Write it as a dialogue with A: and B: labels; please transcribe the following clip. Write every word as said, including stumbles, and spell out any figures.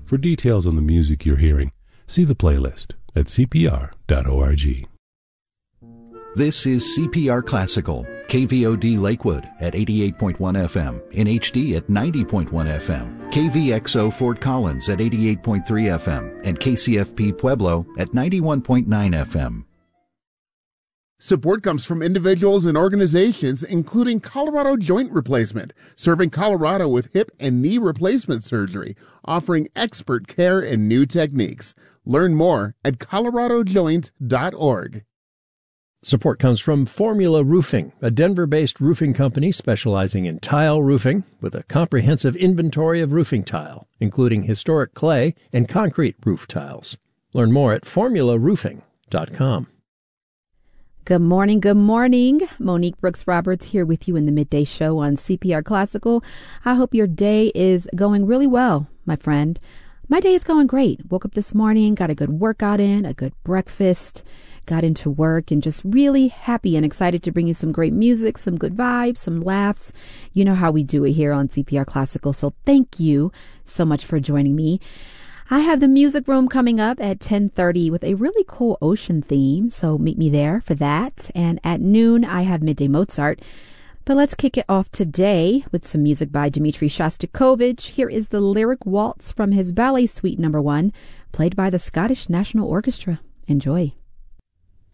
A: For details on the music you're hearing, see the playlist at c p r dot org.
B: This is C P R Classical, K V O D Lakewood at eighty-eight point one F M, in H D at ninety point one F M, K V X O Fort Collins at eighty-eight point three F M, and K C F P Pueblo at ninety-one point nine F M.
C: Support comes from individuals and organizations, including Colorado Joint Replacement, serving Colorado with hip and knee replacement surgery, offering expert care and new techniques. Learn more at colorado joint dot org.
D: Support comes from Formula Roofing, a Denver-based roofing company specializing in tile roofing with a comprehensive inventory of roofing tile, including historic clay and concrete roof tiles. Learn more at formula roofing dot com.
E: Good morning, good morning. Monique Brooks Roberts here with you in the Midday Show on C P R Classical. I hope your day is going really well, my friend. My day is going great. Woke up this morning, got a good workout in, a good breakfast, got into work, and just really happy and excited to bring you some great music, some good vibes, some laughs. You know how we do it here on C P R Classical, so thank you so much for joining me. I have the music room coming up at ten thirty with a really cool ocean theme, so meet me there for that. And at noon, I have Midday Mozart. But let's kick it off today with some music by Dmitri Shostakovich. Here is the Lyric Waltz from his Ballet Suite number one, played by the Scottish National Orchestra. Enjoy.